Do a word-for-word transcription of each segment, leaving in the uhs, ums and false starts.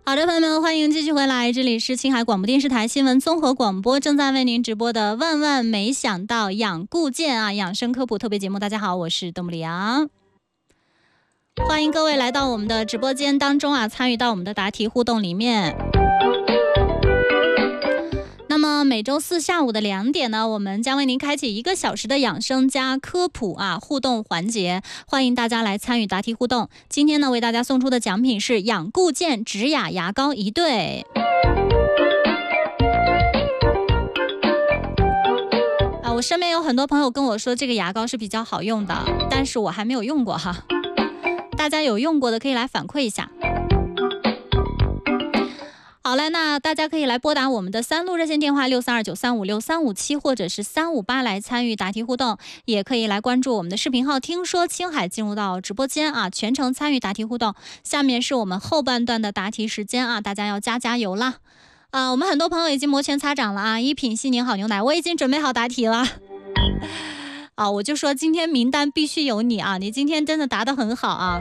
好的，朋友们，欢迎继续回来，这里是青海广播电视台新闻综合广播，正在为您直播的万万没想到养固健啊养生科普特别节目。大家好，我是邓木里阳，欢迎各位来到我们的直播间当中啊，参与到我们的答题互动里面。那么每周四下午的两点呢，我们将为您开启一个小时的养生加科普啊互动环节，欢迎大家来参与答题互动。今天呢，为大家送出的奖品是养固健植雅牙膏一对。啊，我身边有很多朋友跟我说这个牙膏是比较好用的，但是我还没有用过哈。大家有用过的可以来反馈一下。好嘞，那大家可以来拨打我们的三路热线电话六三二九三五六三五七或者是三五八来参与答题互动，也可以来关注我们的视频号听说青海进入到直播间啊，全程参与答题互动。下面是我们后半段的答题时间啊，大家要加加油啦！啊，我们很多朋友已经摩拳擦掌了啊，一品细柠好牛奶，我已经准备好答题了。啊，我就说今天名单必须有你啊，你今天真的答得很好啊。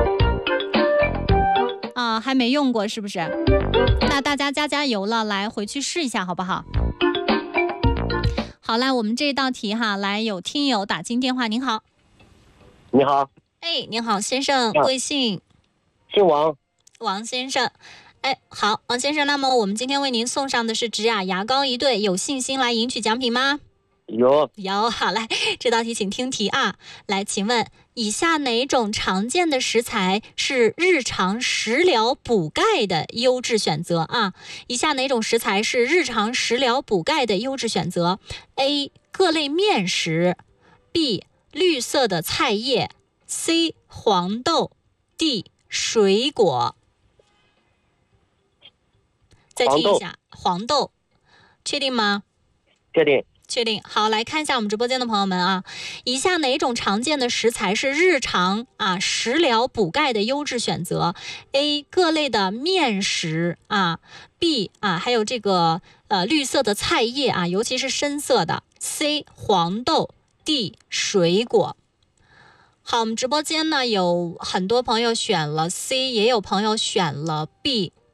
啊，还没用过是不是？那大家加加油了，来回去试一下好不好？好，来我们这道题哈，来有听友打进电话，您好。 你好。 哎，您好，先生，贵姓？ 姓王。 王先生。哎，好，王先生，那么我们今天为您送上的是植雅牙膏一对，有信心来赢取奖品吗？ 有。 有，好，来这道题请听题啊。来，请问以下哪种常见的食材是日常食疗补钙的优质选择啊？以下哪种食材是日常食疗补钙的优质选择 ？A. 各类面食 B. 绿色的菜叶 C. 黄豆 D. 水果。再听一下，黄豆，确定吗？ 确定。 确定。好，来看一下我们直播间的朋友们啊，以下哪种常见的食材是日常啊食疗补钙的优质选择 ？A. 各类的面食啊 ，B. 啊还有这个呃绿色的菜叶啊，尤其是深色的 ，C. 黄豆 ，D. 水果。好，我们直播间呢有很多朋友选了 C， 也有朋友选了 B。